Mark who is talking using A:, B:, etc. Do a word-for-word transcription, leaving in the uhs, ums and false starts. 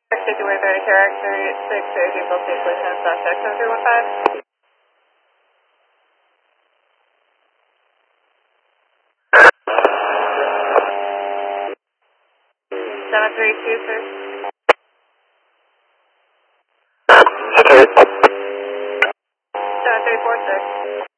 A: Particular very character six zero default safely ten suspect seven three one five. Seven three two six. Seven three four six.